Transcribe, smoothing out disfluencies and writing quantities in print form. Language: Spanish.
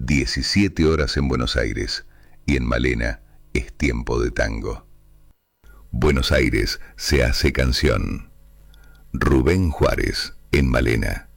17 horas en Buenos Aires y en Malena es tiempo de tango. Buenos Aires se hace canción. Rubén Juárez, en Malena.